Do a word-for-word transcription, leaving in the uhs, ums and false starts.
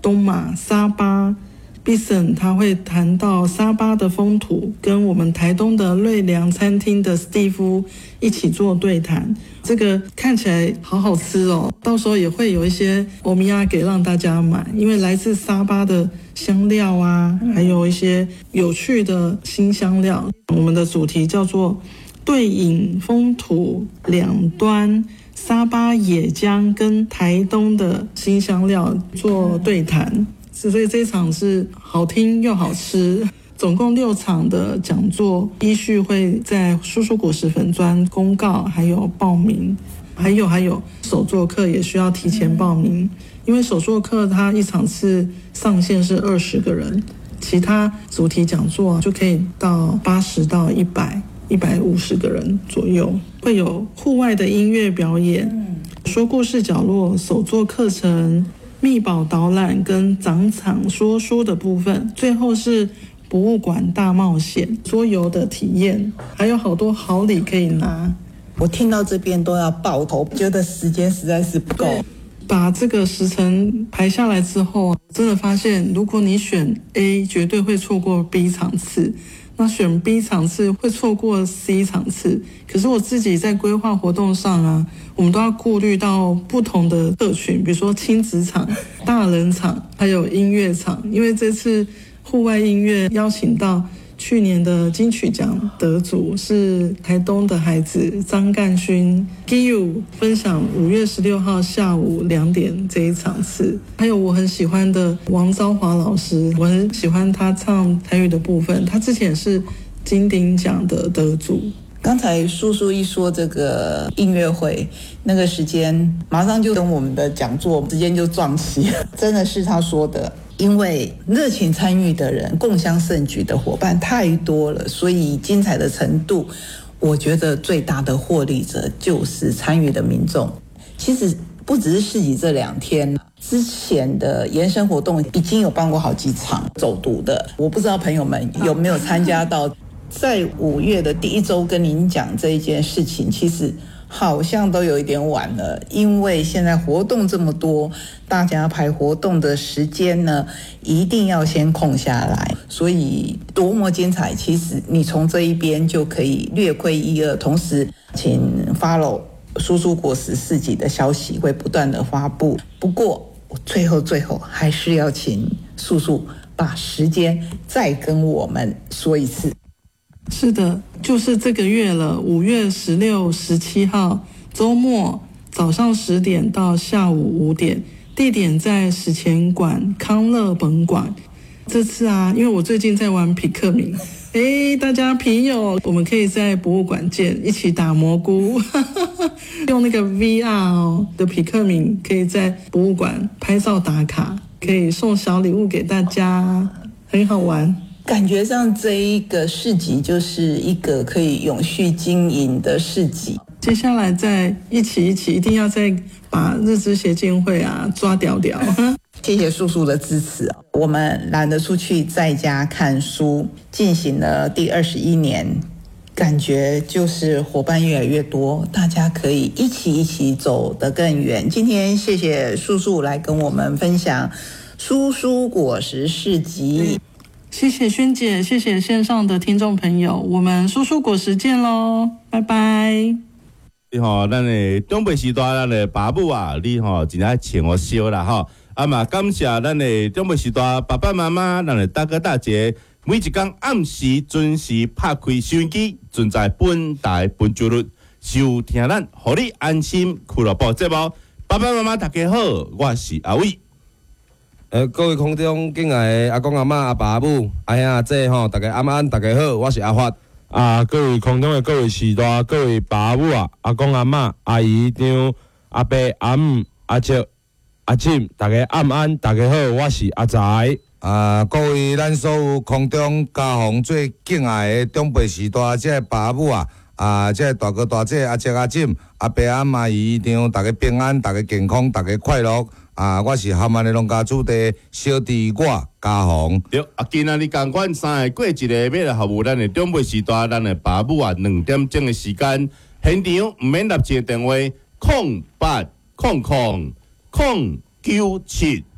东马、沙巴。Bison 他会谈到沙巴的风土，跟我们台东的瑞良餐厅的史蒂夫一起做对谈。这个看起来好好吃哦，到时候也会有一些欧米亚给让大家买，因为来自沙巴的香料啊，还有一些有趣的新香料。我们的主题叫做对饮风土两端，沙巴野姜跟台东的新香料做对谈。所以这一场是好听又好吃，总共六场的讲座，依序会在叔叔果实粉专公告，还有报名，还有还有手作课也需要提前报名，因为手作课它一场次上限是二十个人，其他主题讲座就可以到八十到一百、一百五十个人左右，会有户外的音乐表演、说故事角落、手作课程。秘宝导览跟展场说书的部分，最后是博物馆大冒险桌游的体验，还有好多好礼可以拿。 我听到这边都要爆头，觉得时间实在是不够。 把这个时程排下来之后，真的发现如果你选 A 绝对会错过 B 场次，那选 B 场次会错过 C 场次。可是我自己在规划活动上啊，我们都要顾虑到不同的客群，比如说亲子场、大人场，还有音乐场。因为这次户外音乐邀请到去年的金曲奖得主是台东的孩子张干勋 Giu 分享五月十六号下午两点这一场次，还有我很喜欢的王昭华老师，我很喜欢他唱台语的部分，他之前也是金鼎奖的得主。 刚才叔叔一说这个音乐会，那个时间马上就跟我们的讲座时间就撞齐了，真的是他说的，因为热情参与的人、共襄盛举的伙伴太多了，所以精彩的程度，我觉得最大的获利者就是参与的民众。其实不只是市集这两天，之前的延伸活动已经有办过好几场走读的，我不知道朋友们有没有参加到。在五月的第一周跟您讲这一件事情，其实好像都有一点晚了，因为现在活动这么多，大家排活动的时间呢，一定要先空下来，所以多么精彩，其实你从这一边就可以略窥一二，同时请 follow 叔叔果实市集的消息会不断的发布。不过最后最后还是要请叔叔把时间再跟我们说一次。 是的，就是这个月了，五月十六、十七号周末早上十点到下午五点，地点在史前馆康乐本馆。这次啊，因为我最近在玩匹克敏，诶，大家皮友，我们可以在博物馆见，一起打蘑菇，用那个 V R、哦、的匹克敏，可以在博物馆拍照打卡，可以送小礼物给大家，很好玩。 感觉上这一个市集就是一个可以永续经营的市集。 接下来再一起一起，一定要再把日知协进会啊抓掉掉。 谢谢叔叔的支持，我们懒得出去，在家看书，进行了第二十一年，感觉就是伙伴越来越多，大家可以一起一起走得更远。今天谢谢叔叔来跟我们分享叔叔果实市集。 谢谢萱姐，谢谢线上的听众朋友，我们叔叔果实见咯，拜拜。 你好，咱的中北时代，咱的爸母啊，你吼真爱请我笑啦吼。啊嘛，感谢咱的中北时代爸爸妈妈，咱的大哥大姐，每一天暗时准时拍开收音机，准在本台本周日收听咱，互你安心俱乐部节目。爸爸妈妈大家好，我是阿伟。 呃，各位空中敬爱的阿公阿嬷阿爸阿母阿兄阿姐吼，大家晚安，大家好，我是阿发。 啊，各位空中的各位时代、各位爸母啊、阿公阿嬷、阿姨丈、阿伯阿姆、阿叔、阿婶，大家晚安，大家好，我是阿财。 啊，各位咱所有空中家访最敬爱的中辈时代这爸母啊，啊，这大哥大姐、阿叔阿婶、阿伯阿嬷、阿姨丈，大家平安，大家健康，大家快乐。啊，我是含安的农家主地小弟我家访。 对，啊，今仔日共款三个过一个，要来服务咱的中辈时代，咱的爸母啊，两点钟的时间，现场唔免立即电话，空八空空空九七。